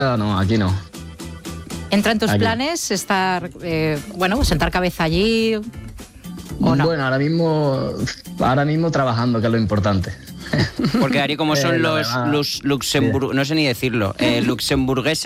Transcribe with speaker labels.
Speaker 1: no, aquí no.
Speaker 2: ¿Entra en tus
Speaker 1: Aquí.
Speaker 2: planes estar, sentar cabeza allí o no?
Speaker 1: Bueno, ahora mismo trabajando, que es lo importante.
Speaker 3: Porque Ari, como son
Speaker 1: Lo
Speaker 3: los
Speaker 1: demás,
Speaker 3: luxemburgueses, no sé ni decirlo, luxemburgueses,